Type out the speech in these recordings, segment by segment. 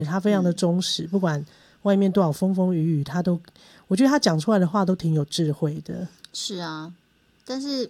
他非常的忠实，不管外面多少风风雨雨，我觉得他讲出来的话都挺有智慧的。 是啊，但是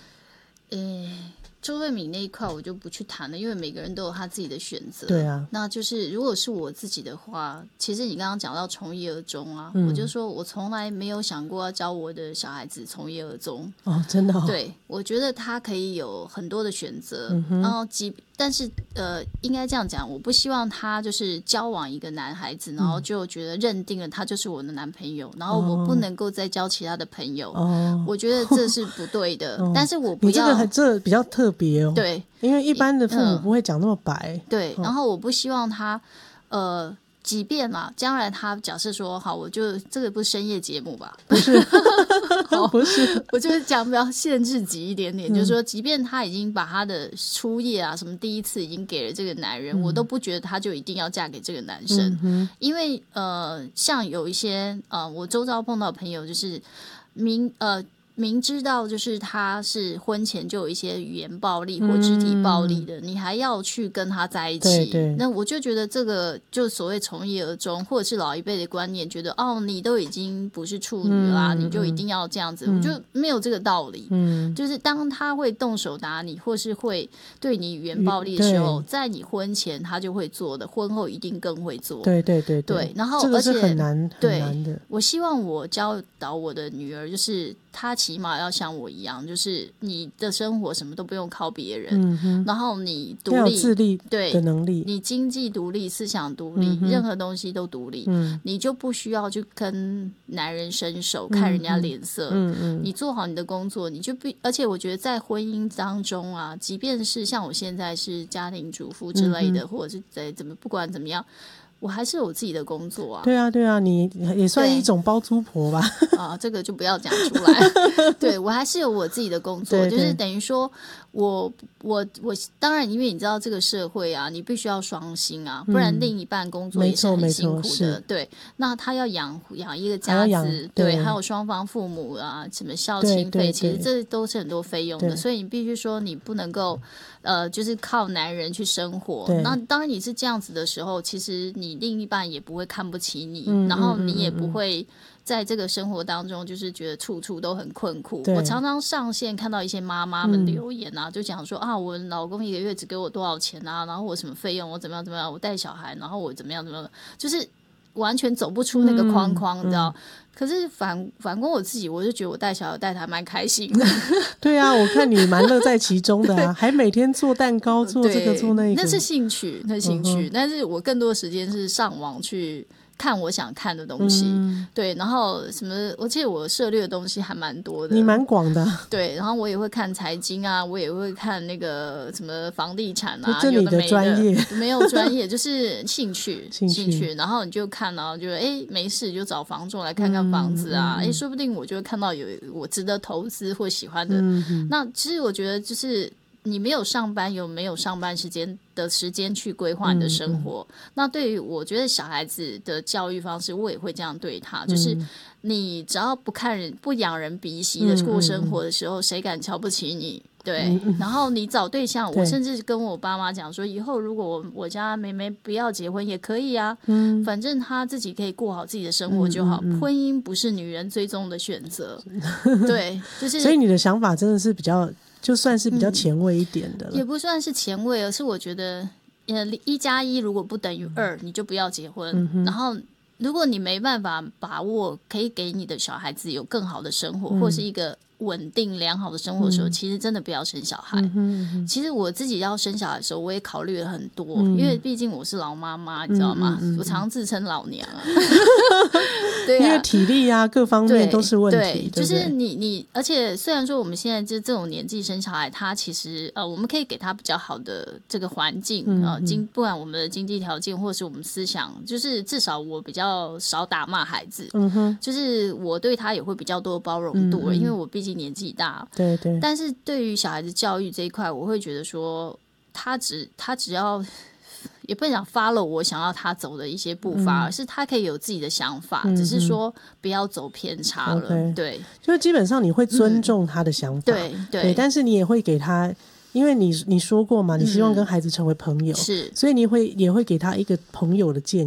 周慧敏那一块我就不去谈了，因为每个人都有他自己的选择。 对啊， 那就是如果是我自己的话，其实你刚刚讲到从一而终啊，我就说我从来没有想过要教我的小孩子从一而终。 哦，真的哦。 对，我觉得他可以有很多的选择，然后但是应该这样讲，我不希望他就是交往一个男孩子，然后就觉得认定了他就是我的男朋友，然后我不能够再交其他的朋友。我觉得这是不对的。但是我不要， 你这比较特别哦。 对， 因为一般的父母不会讲那么白。 对，然后我不希望他即便嘛，将来他假设说好，我就这个不是深夜节目吧？ 不是，不是， 我就是讲比较限制级一点点，就是说，即便他已经把他的初夜啊，什么第一次已经给了这个男人，我都不觉得他就一定要嫁给这个男生，因为像有一些我周遭碰到的朋友，就是明知道就是他是婚前就有一些语言暴力或肢体暴力的，你还要去跟他在一起， 对， 那我就觉得这个就所谓从一而终，或者是老一辈的观念，觉得你都已经不是处女啦，你就一定要这样子，我就没有这个道理。就是当他会动手打你，或是会对你语言暴力的时候，在你婚前他就会做的，婚后一定更会做。对，然后这个是很难的。 我希望我教导我的女儿，就是她起码要像我一样，就是你的生活什么都不用靠别人，然后你独立， 要有自立的能力， 你经济独立，思想独立，任何东西都独立，你就不需要去跟男人伸手，看人家脸色，你做好你的工作，你就而且我觉得在婚姻当中啊，即便是像我现在是家庭主妇之类的，或者是在不管怎么样，我还是有自己的工作啊。 对啊，你也算一种包租婆吧。 这个就不要讲出来。对，我还是有我自己的工作， 对， 就是等于说我当然，因为你知道这个社会啊，你必须要双薪啊，不然另一半工作也是很辛苦的。对，那他要养一个家子，对，还有双方父母啊，什么孝亲费，其实这都是很多费用的，所以你必须说你不能够就是靠男人去生活。那当然你是这样子的时候，其实你另一半也不会看不起你，然后你也不会在这个生活当中就是觉得处处都很困苦。我常常上线看到一些妈妈们留言啊，就讲说我老公一个月只给我多少钱啊，然后我什么费用，我怎么样，我带小孩，然后我怎么样，就是完全走不出那个框框，你知道。可是反观我自己，我就觉得我带小孩带的还蛮开心的。 对啊，我看你蛮乐在其中的啊，还每天做蛋糕，做这个做那个， 那是兴趣，但是我更多的时间是上网去看我想看的东西，对，然后什么，而且我涉猎的东西还蛮多的， 你蛮广的， 对，然后我也会看财经啊，我也会看那个什么房地产啊， 这你的专业没有专业，就是兴趣，然后你就看啊，就没事就找房仲来看看房子啊，说不定我就会看到有我值得投资或喜欢的，那其实我觉得就是你没有上班，有没有上班时间去规划你的生活，那对于我觉得小孩子的教育方式，我也会这样对他，就是你只要不仰人鼻息的过生活的时候，谁敢瞧不起你？对，然后你找对象，我甚至跟我爸妈讲说，以后如果我家妹妹不要结婚也可以啊，反正她自己可以过好自己的生活就好，婚姻不是女人最终的选择。对，就是所以你的想法真的是就算是比较前卫一点的了， 也不算是前卫，而是我觉得1+1如果不等于2，你就不要结婚，然后如果你没办法把握可以给你的小孩子有更好的生活，或是一个稳定良好的生活的时候，其实真的不要生小孩。其实我自己要生小孩的时候，我也考虑了很多，因为毕竟我是老妈妈，你知道吗？我常自称老娘啊。对啊， 因为体力啊各方面都是问题。 对，就是你，而且虽然说我们现在就这种年纪生小孩，他其实我们可以给他比较好的这个环境不管我们的经济条件或是我们思想，就是至少我比较少打骂孩子，就是我对他也会比较多包容度，因为我毕竟年纪大。 对， 但是对于小孩子教育这一块，我会觉得说他只要也不能讲 follow 我想要他走的一些步伐，而是他可以有自己的想法，只是说不要走偏差了。对， 就是基本上你会尊重他的想法， 对， 但是你也会给他因为你说过嘛，你希望跟孩子成为朋友， 是， 所以你也会给他一个朋友的建